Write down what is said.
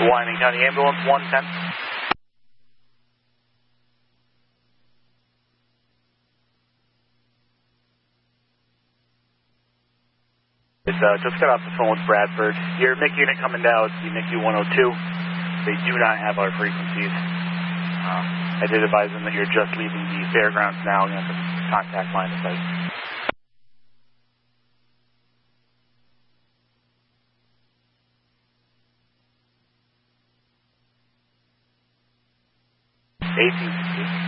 Wyoming County Ambulance 110. Just got off the phone with Bradford. Your MIC unit coming down is the MICU 102. They do not have our frequencies. I did advise them that you're just leaving the fairgrounds now. You have to contact line of sight. 1860.